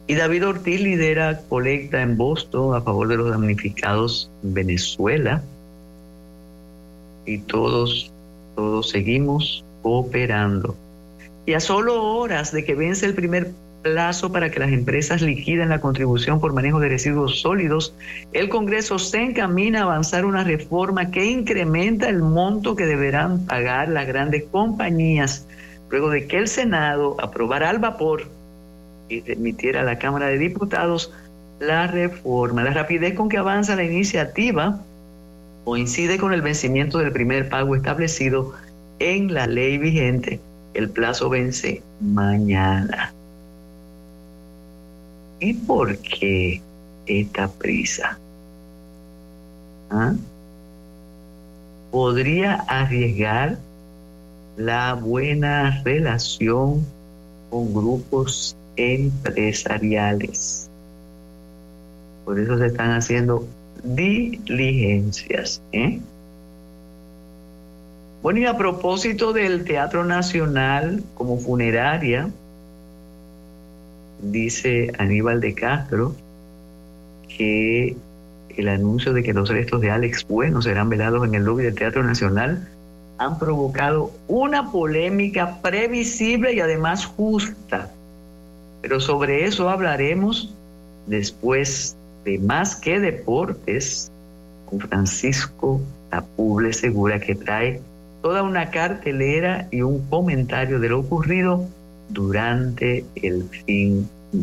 Y David Ortiz lidera colecta en Boston a favor de los damnificados en Venezuela. Y todos seguimos cooperando. Y a solo horas de que vence el primer plazo para que las empresas liquiden la contribución por manejo de residuos sólidos, el Congreso se encamina a avanzar una reforma que incrementa el monto que deberán pagar las grandes compañías luego de que el Senado aprobara al vapor y remitiera a la Cámara de Diputados la reforma. La rapidez con que avanza la iniciativa coincide con el vencimiento del primer pago establecido en la ley vigente. El plazo vence mañana. ¿Y por qué esta prisa? ¿Podría arriesgar la buena relación con grupos empresariales? Por eso se están haciendo diligencias. Bueno, y a propósito del Teatro Nacional como funeraria, dice Aníbal de Castro que el anuncio de que los restos de Alex Bueno serán velados en el lobby del Teatro Nacional han provocado una polémica previsible y además justa. Pero sobre eso hablaremos después de Más que Deportes con Francisco Tapuble Segura, que trae toda una cartelera y un comentario de lo ocurrido durante el fin